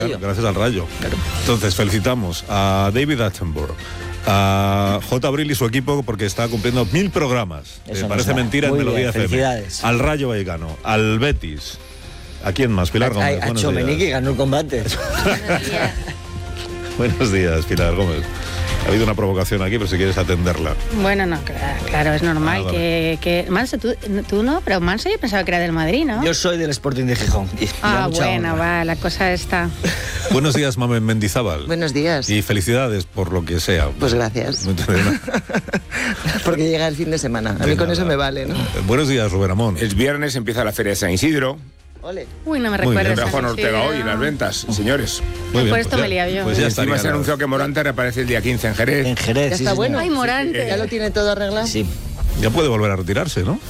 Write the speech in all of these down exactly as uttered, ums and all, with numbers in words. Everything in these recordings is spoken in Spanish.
Claro, gracias al Rayo. Claro. Entonces, felicitamos a David Attenborough, a J. Abril y su equipo porque está cumpliendo mil programas. Eh, parece mentira en Melodía F M. Al Rayo Vallecano, al Betis. ¿A quién más? Pilar Gómez. A, a Tchouaméni, que ganó el combate. Buenos días. Buenos días, Pilar Gómez. Ha habido una provocación aquí, pero si quieres atenderla. Bueno, no, claro, claro es normal ah, vale. que, que... Manso, tú, tú no, pero Manso yo pensaba que era del Madrid, ¿no? Yo soy del Sporting de Gijón. Ah, bueno, va, la cosa está... Buenos días, Mamen Mendizábal. Buenos días. Y felicidades por lo que sea. Pues gracias. Porque llega el fin de semana. A mí con eso me vale, ¿no? Buenos días, Rubén Amón. El viernes empieza la Feria de San Isidro. Ole. Uy, no me recuerdas. Tendrá Juan Ortega hoy en las ventas, señores. Muy bien, por esto pues me lía yo. Pues ya está. Encima se anunció que Morante reaparece el día quince en Jerez. En Jerez, ya sí, está sí, bueno. Ay, Morante. ¿Ya lo tiene todo arreglado? Sí. Ya puede volver a retirarse, ¿no?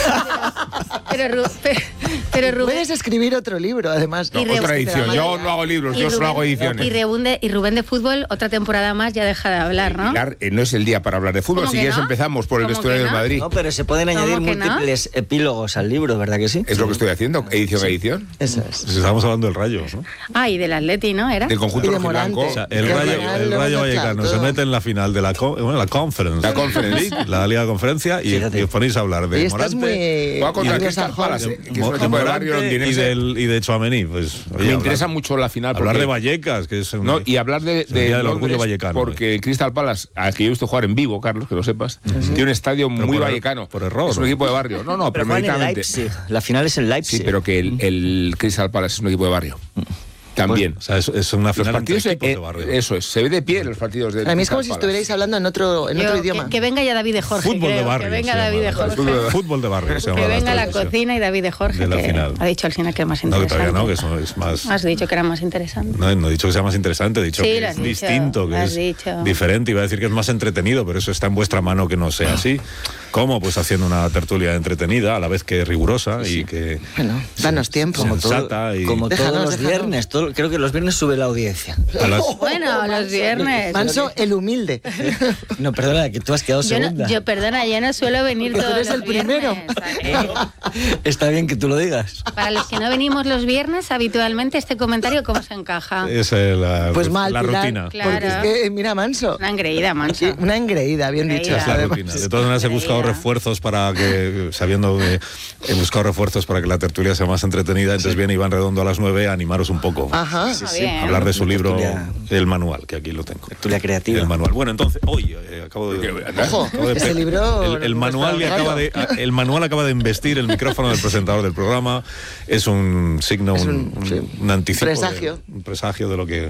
Pero, Ru pero, pero Rubén... Puedes escribir otro libro, además. No, otra edición. Yo no hago libros, yo solo hago ediciones. Y Rubén, de, y Rubén de fútbol, otra temporada más, ya deja de hablar, ¿no? Pilar, eh, no es el día para hablar de fútbol. Si quieres no? empezamos por el vestuario del no? Madrid. No, pero se pueden añadir múltiples no? epílogos al libro, ¿verdad que sí? Es lo que estoy haciendo, edición sí. a edición. Eso es. Pues estamos hablando del Rayo, ¿no? Ah, y del Atleti, ¿no? ¿Era? Del conjunto de rojiblanco. O sea, el Rayo, el Rayo Vallecano se mete en la final de la, bueno, la Conference. La Conference. La Liga de Conferencia y, y os ponéis a hablar de y Morante. Muy... Voy a contar que está Palace, que es un equipo de barrio londinense. Y, del, y de Tchouaméni, pues... Oye, me hablar, interesa mucho la final. Hablar de Vallecas, que es un... No, y hablar de, de del orgullo vallecano. Porque el Crystal Palace, al que yo he visto jugar en vivo, Carlos, que lo sepas, uh-huh. tiene un estadio pero muy por vallecano. Er, por error. Es un equipo de barrio. No, no, pero premeditadamente. La final es en Leipzig. Sí, pero que el, el Crystal Palace es un equipo de barrio. También. Pues, o sea, es, es una final los partidos entre eh, de barrio. Eso es, se ve de pie en los partidos de... A mí es como si estuvierais hablando en otro, en Yo, otro que, idioma. Que venga ya David de Jorge, Fútbol creo, de barrio. Que venga David de Jorge. Fútbol, fútbol de barrio. Se que venga la cocina y David de Jorge, de la que final. Ha dicho al final que es más interesante. No, que todavía no, que eso es más... Has dicho que era más interesante. No, no he dicho que sea más interesante, he dicho sí, que es dicho, distinto, que es dicho. diferente. Iba a decir que es más entretenido, pero eso está en vuestra mano que no sea así. ¿Cómo? Pues haciendo una tertulia entretenida, a la vez que rigurosa sí. y que... Bueno, danos tiempo. Como, todo, y... como déjanos, todos los déjanos. viernes. Todo, creo que los viernes sube la audiencia. Las... Bueno, los viernes. Manso, el humilde. No, perdona, que tú has quedado yo segunda. No, yo, perdona, yo no suelo venir todos eres los el primero. viernes. Está bien que tú lo digas. Para los que no venimos los viernes, habitualmente este comentario, ¿cómo se encaja? Es eh, la, pues mal, la Pilar, rutina. Claro. Porque es que, mira, Manso. Una engreída, Manso. Una engreída, bien engreída. dicho. Es la rutina. De todas maneras he buscado refuerzos para que, sabiendo que he buscado refuerzos para que la tertulia sea más entretenida, entonces sí. viene Iván Redondo a las nueve a animaros un poco. Ajá. Sí, sí. Hablar de su libro, tertulia... El Manual, que aquí lo tengo. Tertulia creativa. El manual. Bueno, entonces, hoy eh, acabo de... Ojo, acabo de este libro... El, el, manual le acaba de, el manual acaba de investir el micrófono del presentador del programa. Es un signo, un, un, un, sí. un anticipo. Presagio. De, un presagio de lo que,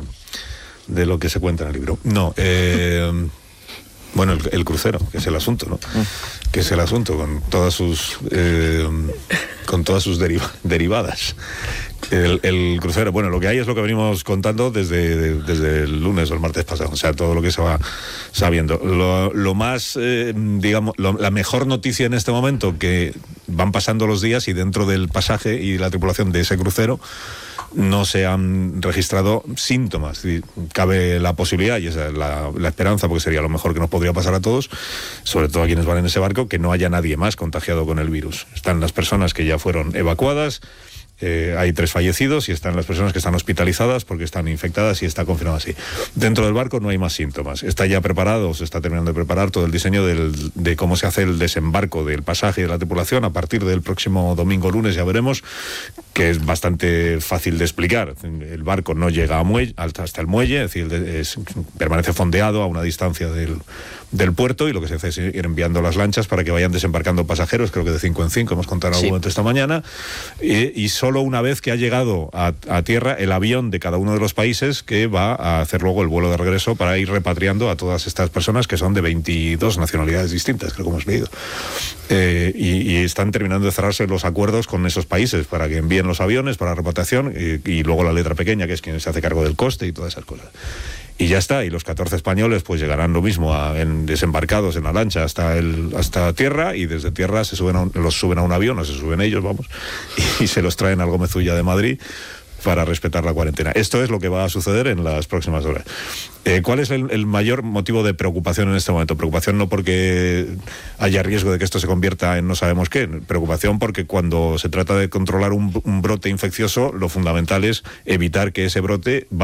de lo que se cuenta en el libro. No, eh... Bueno, el, el crucero, que es el asunto, ¿no? Mm. Que es el asunto, con todas sus eh, con todas sus deriva, derivadas. El, el crucero, bueno, lo que hay es lo que venimos contando desde, de, desde el lunes o el martes pasado, o sea, todo lo que se va sabiendo. Lo, lo más, eh, digamos, lo, la mejor noticia en este momento, que van pasando los días y dentro del pasaje y la tripulación de ese crucero no se han registrado síntomas. Cabe la posibilidad, y esa es la, la esperanza, porque sería lo mejor que nos podría pasar a todos, sobre todo a quienes van en ese barco, que no haya nadie más contagiado con el virus. Están las personas que ya fueron evacuadas, eh, hay tres fallecidos y están las personas que están hospitalizadas porque están infectadas y está confirmado así. Dentro del barco no hay más síntomas. Está ya preparado, se está terminando de preparar todo el diseño del, de cómo se hace el desembarco del pasaje y de la tripulación a partir del próximo domingo lunes, ya veremos, que es bastante fácil de explicar. El barco no llega a muelle, hasta el muelle, es decir, es, permanece fondeado a una distancia del, del puerto, y lo que se hace es ir enviando las lanchas para que vayan desembarcando pasajeros, creo que de cinco en cinco, hemos contado en algún sí. momento esta mañana, y, y solo una vez que ha llegado a, a tierra el avión de cada uno de los países que va a hacer luego el vuelo de regreso para ir repatriando a todas estas personas, que son de veintidós nacionalidades distintas, creo que hemos leído. Eh, y, y están terminando de cerrarse los acuerdos con esos países para que envíen los aviones para repatriación, y, y luego la letra pequeña, que es quien se hace cargo del coste y todas esas cosas. Y ya está, y los catorce españoles pues llegarán lo mismo a, en, desembarcados en la lancha hasta el hasta tierra, y desde tierra se suben a un, los suben a un avión, o se suben ellos, vamos, y, y se los traen al Gómez Ulla de Madrid, para respetar la cuarentena. Esto es lo que va a suceder en las próximas horas. Eh, ¿Cuál es el, el mayor motivo de preocupación en este momento? Preocupación no porque haya riesgo de que esto se convierta en no sabemos qué, preocupación porque cuando se trata de controlar un, un brote infeccioso, lo fundamental es evitar que ese brote